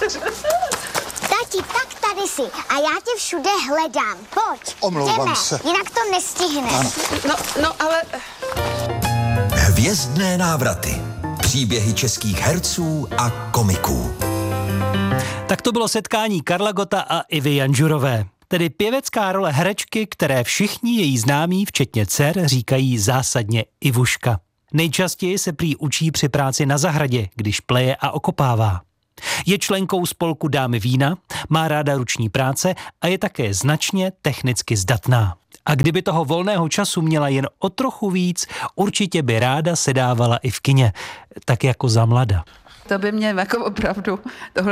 Tati, tak tady si a já tě všude hledám. Pojď, Omlouvám jdeme, se. jinak to nestihneš. No, ale... Hvězdné návraty. Příběhy českých herců a komiků. Tak to bylo setkání Karla Gotta a Ivy Janžurové. Tedy pěvecká role herečky, které všichni její známí, včetně dcer, říkají zásadně Ivuška. Nejčastěji se prý učí při práci na zahradě, když pleje a okopává. Je členkou spolku Dámy vína, má ráda ruční práce a je také značně technicky zdatná. A kdyby toho volného času měla jen o trochu víc, určitě by ráda sedávala i v kině, tak jako za mlada. To by mě jako opravdu tohle